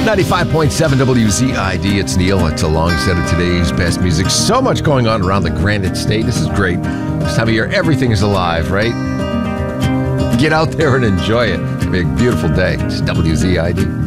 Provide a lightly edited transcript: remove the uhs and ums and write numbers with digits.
95.7 WZID. It's Neil. It's a long set of today's best music. So much going on around the Granite State. This is great. This time of year, everything is alive, right? Get out there and enjoy it. It's going to be a beautiful day. It's WZID.